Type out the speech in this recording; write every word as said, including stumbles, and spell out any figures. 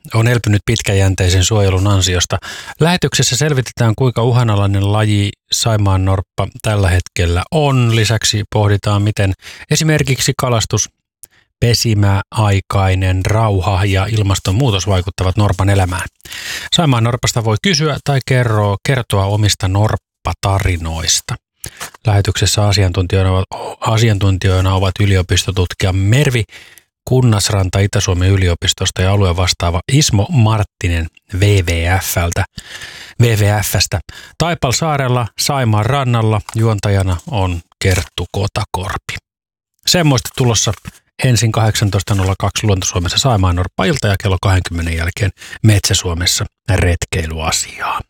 on elpynyt pitkäjänteisen suojelun ansiosta. Lähetyksessä selvitetään, kuinka uhanalainen laji saimaannorppa tällä hetkellä on. Lisäksi pohditaan, miten esimerkiksi kalastus, pesimäaikainen rauha ja ilmastonmuutos vaikuttavat norpan elämään. Saimaannorpasta voi kysyä tai kertoa, kertoa omista norppatarinoista. Lähetyksessä asiantuntijoina, asiantuntijoina ovat yliopistotutkija Mervi Kunnasranta Itä-Suomen yliopistosta ja alueen vastaava Ismo Marttinen W W F:ltä, W W F:stä. Taipalsaarella Saimaan rannalla juontajana on Kerttu Kotakorpi. Semmoista tulossa ensin kahdeksantoista nolla kaksi Luonto-Suomessa Saimaannorppa-ilta ja kello kaksikymmentä jälkeen Metsä-Suomessa retkeilyasiaa.